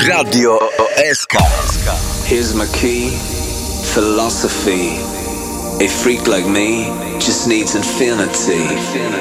Radio SK. Here's my key, philosophy. A freak like me just needs infinity.